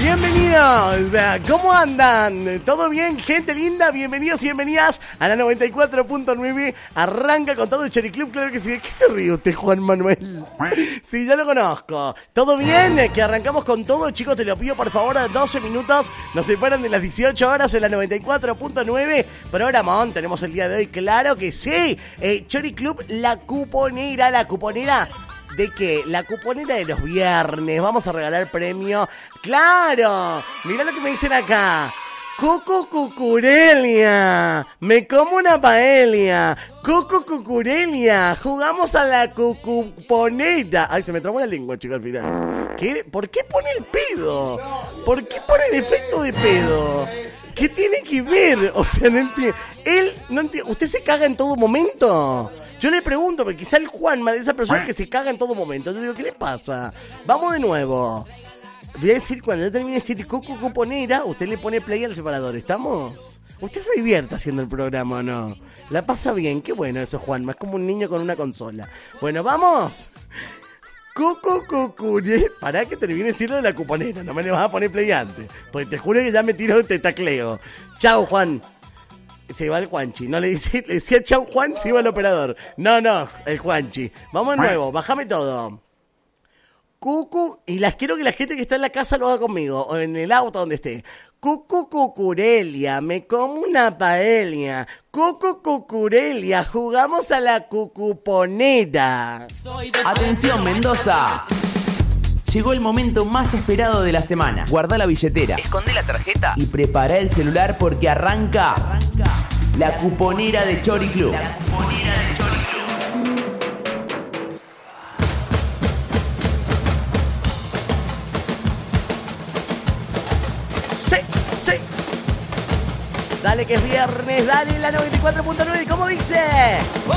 Bienvenidos, ¿cómo andan? ¿Todo bien, gente linda? Bienvenidos y bienvenidas a la 94.9. Arranca con todo el Chori Club, claro que sí. ¿De qué se ríe usted, Juan Manuel? Sí, ya lo conozco. ¿Todo bien? Que arrancamos con todo, chicos, te lo pido por favor, 12 minutos. Nos separan de las 18 horas en la 94.9. Programón, tenemos el día de hoy, claro que sí. Chori Club, la cuponera. ¿De qué? La cuponera de los viernes. Vamos a regalar premio. ¡Claro! Mirá lo que me dicen acá. Cucu Cucurelia. Me como una paella. Cucu Cucurelia. Jugamos a la cucuponera. Ay, se me trabó la lengua, chicos, al final. ¿Qué? ¿Por qué pone el pedo? ¿Por qué pone el efecto de pedo? ¿Qué tiene que ver? O sea, no entiendo. Él no entiende. ¿Usted se caga en todo momento? Yo le pregunto, porque quizá el Juanma de esa persona que se caga en todo momento. Yo digo, ¿qué le pasa? Vamos de nuevo. Voy a decir, cuando yo termine de decir cuponera, usted le pone play al separador. ¿Estamos? Usted se divierte haciendo el programa, ¿o no? La pasa bien. Qué bueno eso, Juanma. Es como un niño con una consola. Bueno, ¿vamos? Pará que termine de decirlo de la cuponera. No me le vas a poner play antes. Porque te juro que ya me tiro este tacleo. Chao, Juan. Se va el Juanchi. No le decía chau Juan, se iba el operador. No, el Juanchi. Vamos de nuevo, bájame todo. Cucu, y las quiero que la gente que está en la casa lo haga conmigo, o en el auto donde esté. Cucu Cucurelia, me como una paella. Cucu Cucurelia, jugamos a la cucuponera. Atención, Mendoza. Llegó el momento más esperado de la semana. Guarda la billetera, esconde la tarjeta y prepara el celular porque arranca la cuponera de Chori Club. La cuponera de Chori Club. Sí. Dale que es viernes, dale la 94.9, ¿cómo dice?